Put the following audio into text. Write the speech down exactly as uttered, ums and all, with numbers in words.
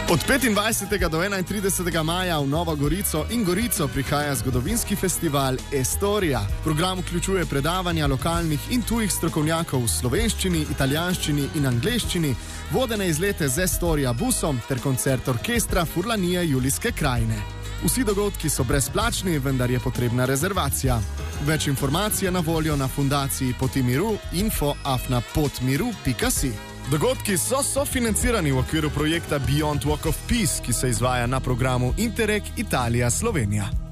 Od petindvajsetega do enaintridesetega maja v Novo Gorico in Gorico prihaja zgodovinski festival Estoria. Program vključuje predavanja lokalnih in tujih strokovnjakov v slovenščini, italijanščini in angleščini, vodene izlete z Estoria busom ter koncert orkestra Furlanije Julijske krajine. Vsi dogodki so brezplačni, vendar je potrebna rezervacija. Več informacij je na voljo na fundaciji Poti miru info afna potmiru pika si. Dogodki so sofinancirani v okviru projekta Beyond Walk of Peace, ki se izvaja na programu Interreg Italija Slovenija.